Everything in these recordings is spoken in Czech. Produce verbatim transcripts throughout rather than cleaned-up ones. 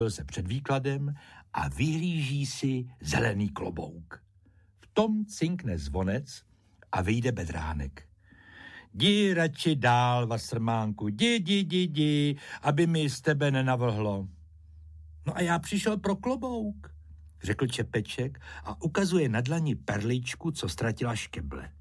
se před výkladem a vyhlíží si zelený klobouk. V tom cinkne zvonec a vyjde Bedránek. Jdi radši dál, Vasrmánku, jdi, jdi, jdi, jdi, aby mi z tebe nenavlhlo. No a já přišel pro klobouk, řekl Čepeček a ukazuje na dlani perličku, co ztratila škeble.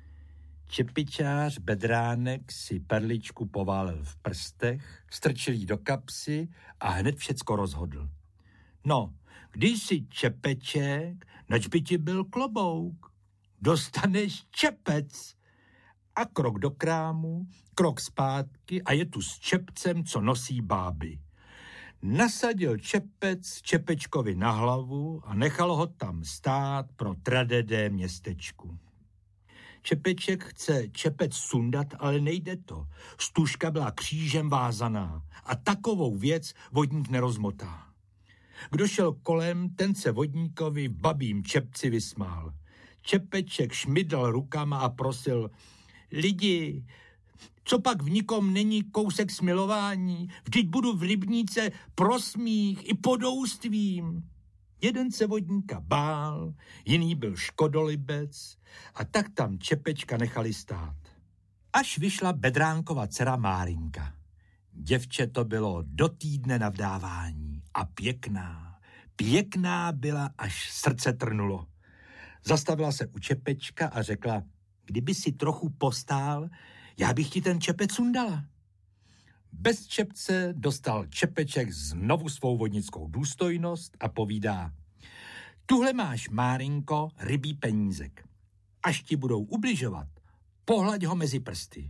Čepičář Bedránek si perličku poválil v prstech, strčil jí do kapsy a hned všecko rozhodl. No, když si Čepeček, nač by ti byl klobouk, dostaneš čepec. A krok do krámu, krok zpátky a je tu s čepcem, co nosí báby. Nasadil čepec Čepečkovi na hlavu a nechal ho tam stát pro tradedé městečku. Čepeček chce čepec sundat, ale nejde to. Stužka byla křížem vázaná a takovou věc vodník nerozmotá. Kdo šel kolem, ten se vodníkovi v babím čepci vysmál. Čepeček šmydl rukama a prosil: lidi, co pak v nikom není kousek smilování? Vždyť budu v rybníce pro smích i podoustvím. Jeden se vodníka bál, jiný byl škodolibec a tak tam Čepečka nechali stát. Až vyšla Bedránkova dcera Márinka. Děvče to bylo do týdne na vdávání a pěkná, pěkná byla, až srdce trnulo. Zastavila se u Čepečka a řekla: kdyby si trochu postál, já bych ti ten čepec sundala. Bez čepce dostal Čepeček znovu svou vodnickou důstojnost a povídá: tuhle máš, Márinko, rybí penízek. Až ti budou ubližovat, pohlaď ho mezi prsty.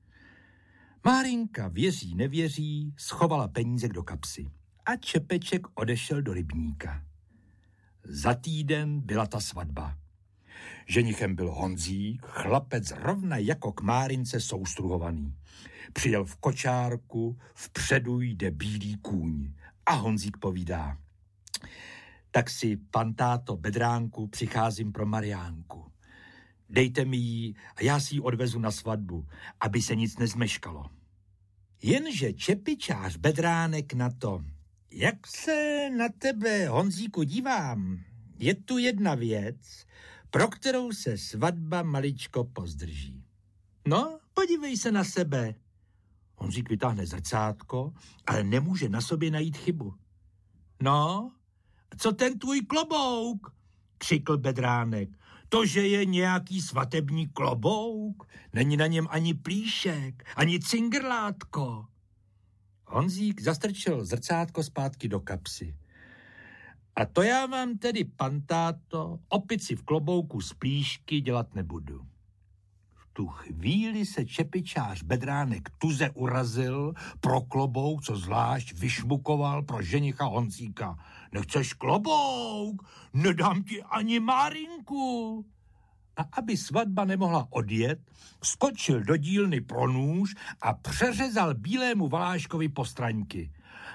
Márinka věří, nevěří, schovala penízek do kapsy a Čepeček odešel do rybníka. Za týden byla ta svatba. Ženichem byl Honzík, chlapec rovna jako k Márince soustruhovaný. Přijel v kočárku, vpředu jde bílý kůň a Honzík povídá: tak si, pan táto Bedránku, přicházím pro Mariánku. Dejte mi ji a já si ji odvezu na svatbu, aby se nic nezmeškalo. Jenže čepičář Bedránek na to: jak se na tebe, Honzíku, dívám, je tu jedna věc, pro kterou se svatba maličko pozdrží. No, podívej se na sebe. Honzík vytáhne zrcátko, ale nemůže na sobě najít chybu. No, co ten tvůj klobouk? Křikl Bedránek. To, že je nějaký svatební klobouk, není na něm ani plíšek, ani cingrlátko. Honzík zastrčil zrcátko zpátky do kapsy. A to já vám tedy, pan táto, opici v klobouku z plíšky dělat nebudu. V tu chvíli se čepičář Bedránek tuze urazil pro klobouk, co zvlášť vyšmukoval pro ženicha Honzíka. Nechceš klobouk? Nedám ti ani Márinku. A aby svatba nemohla odjet, skočil do dílny pro nůž a přeřezal bílému Valáškovi postraňky.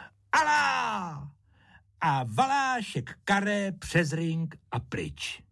Alá! A Valášek karé přes ring a pryč.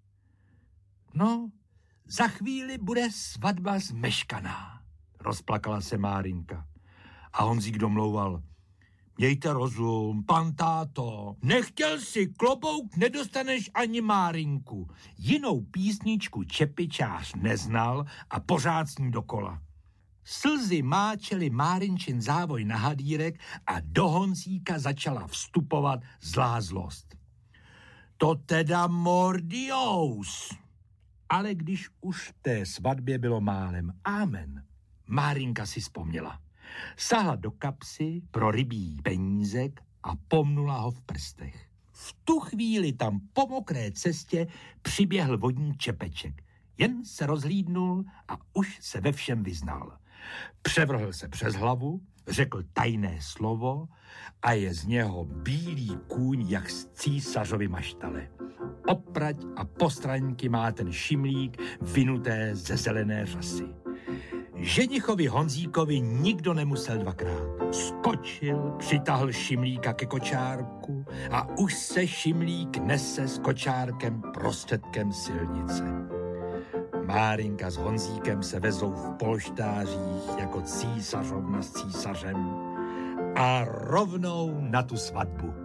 No, za chvíli bude svatba zmeškaná, rozplakala se Márinka. A Honzík domlouval: mějte rozum, pan táto, nechtěl si klobouk, nedostaneš ani Márinku. Jinou písničku čepičář neznal a pořád s ní dokola. Slzy máčely Márinčin závoj na hadírek a do Honzíka začala vstupovat zlá zlost. To teda mordious! Ale když už té svatbě bylo málem amen, Márinka si vzpomněla. Sahla do kapsy pro rybí penízek a pomnula ho v prstech. V tu chvíli tam po mokré cestě přiběhl vodní Čepeček. Jen se rozhlídnul a už se ve všem vyznal. Převrhl se přes hlavu, řekl tajné slovo a je z něho bílý kůň jak z císařovy maštale. Oprať a postraňky má ten šimlík vynuté ze zelené řasy. Ženichovi Honzíkovi nikdo nemusel dvakrát. Skočil, přitáhl šimlíka ke kočárku a už se šimlík nese s kočárkem prostředkem silnice. Márinka s Honzíkem se vezou v polštářích jako císařovna s císařem a rovnou na tu svatbu.